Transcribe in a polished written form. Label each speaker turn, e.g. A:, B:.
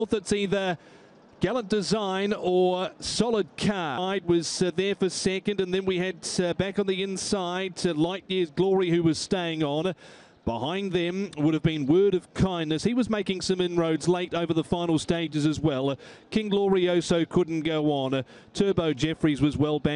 A: It's either Gallant Design or Solid Car. Was there for second, and then we had back on the inside Light Years Glory, who was staying on. Behind them would have been Word of Kindness. He was making some inroads late over the final stages as well. King Glorioso couldn't go on. Turbo Jeffries was well back.